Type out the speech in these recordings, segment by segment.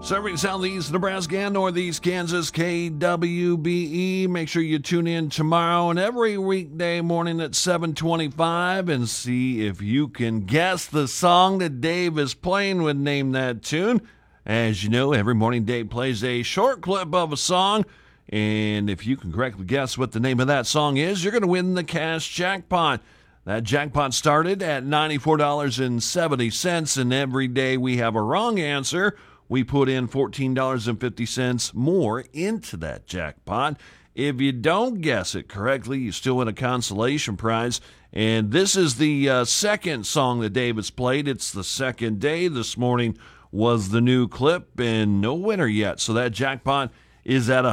Serving Southeast Nebraska and Northeast Kansas, KWBE. Make sure you tune in tomorrow and every weekday morning at 7:25 and see if you can guess the song that Dave is playing with Name That Tune. As you know, every morning Dave plays a short clip of a song, and if you can correctly guess what the name of that song is, you're going to win the cash jackpot. That jackpot started at $94.70, and every day we have a wrong answer, we put in $14.50 more into that jackpot. If you don't guess it correctly, you still win a consolation prize. And this is the second song that David's played. It's the second day. This morning was the new clip, and no winner yet. So that jackpot is at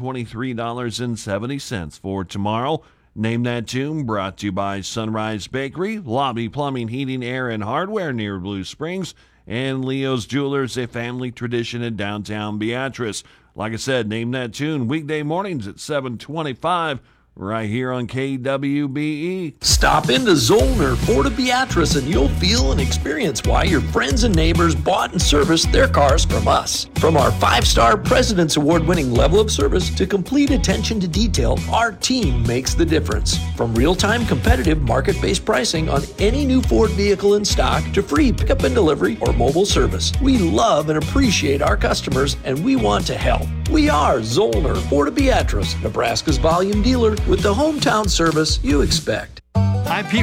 $123.70 for tomorrow. Name That Tune, brought to you by Sunrise Bakery, Lobby Plumbing, Heating, Air, and Hardware near Blue Springs, and Leo's Jewelers, a family tradition in downtown Beatrice. Like I said, Name That Tune, weekday mornings at 7:25, right here on KWBE. Stop into Zollner Ford of Beatrice and you'll feel and experience why your friends and neighbors bought and serviced their cars from us. From our 5-star President's Award-winning level of service to complete attention to detail, our team makes the difference. From real-time competitive market-based pricing on any new Ford vehicle in stock to free pickup and delivery or mobile service, we love and appreciate our customers and we want to help. We are Zollner Ford of Beatrice, Nebraska's volume dealer with the hometown service you expect. IP